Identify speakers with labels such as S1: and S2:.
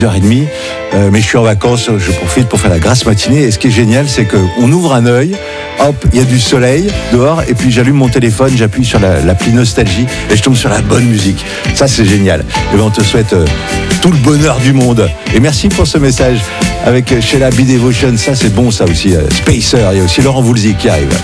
S1: h 30 mais je suis en vacances, je profite pour faire la grasse matinée. Et ce qui est génial, c'est qu'on ouvre un œil, hop, il y a du soleil dehors, et puis j'allume mon téléphone, j'appuie sur l'appli Nostalgie, et je tombe sur la bonne musique. Ça, c'est génial. Et bien, on te souhaite tout le bonheur du monde. Et merci pour ce message avec Sheila B. Devotion. Ça, c'est bon, ça aussi. Spacer, il y a aussi Laurent Voulzy qui arrive.